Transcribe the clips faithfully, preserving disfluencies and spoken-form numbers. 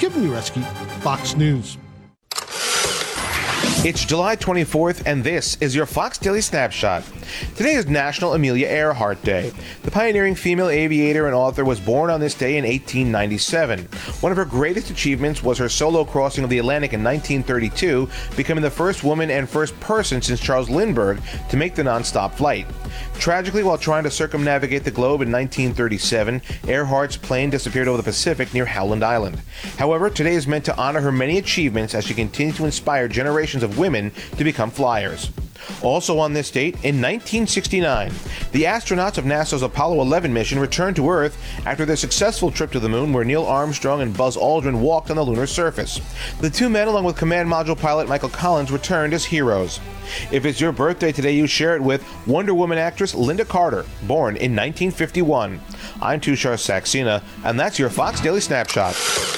Kevin Ureski, Fox News. It's July twenty-fourth, and this is your Fox Daily Snapshot. Today is National Amelia Earhart Day. The pioneering female aviator and author was born on this day in eighteen ninety-seven. One of her greatest achievements was her solo crossing of the Atlantic in nineteen thirty-two, becoming the first woman and first person since Charles Lindbergh to make the nonstop flight. Tragically, while trying to circumnavigate the globe in nineteen thirty-seven, Earhart's plane disappeared over the Pacific near Howland Island. However, today is meant to honor her many achievements as she continued to inspire generations of women to become flyers. Also on this date, in nineteen sixty-nine, the astronauts of NASA's Apollo eleven mission returned to Earth after their successful trip to the moon, where Neil Armstrong and Buzz Aldrin walked on the lunar surface. The two men, along with command module pilot Michael Collins, returned as heroes. If it's your birthday today, you share it with Wonder Woman actress Linda Carter, born in nineteen fifty-one. I'm Tushar Saxena, and that's your Fox Daily Snapshot.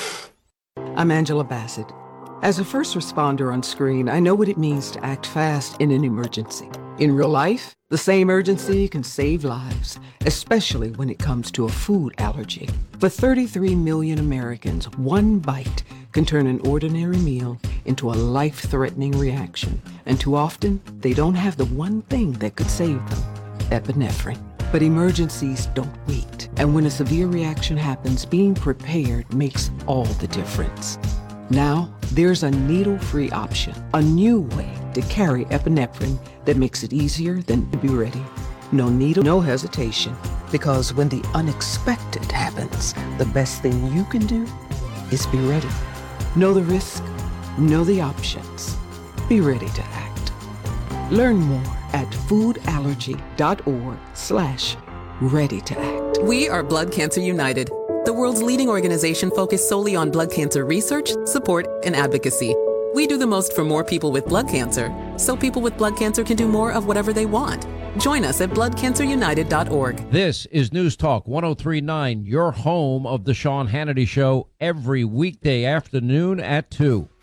I'm Angela Bassett. As a first responder on screen, I know what it means to act fast in an emergency. In real life, the same urgency can save lives, especially when it comes to a food allergy. For thirty-three million Americans, one bite can turn an ordinary meal into a life-threatening reaction. And too often, they don't have the one thing that could save them, epinephrine. But emergencies don't wait. And when a severe reaction happens, being prepared makes all the difference. Now, there's a needle-free option, a new way to carry epinephrine that makes it easier than to be ready. No needle, no hesitation, because when the unexpected happens, the best thing you can do is be ready. Know the risk, know the options. Be ready to act. Learn more at foodallergy.org slash ready to act. We are Blood Cancer United, the world's leading organization focused solely on blood cancer research, support, and advocacy. We do the most for more people with blood cancer, so people with blood cancer can do more of whatever they want. Join us at blood cancer united dot org. This is News Talk one oh three point nine, your home of the Sean Hannity Show, every weekday afternoon at two.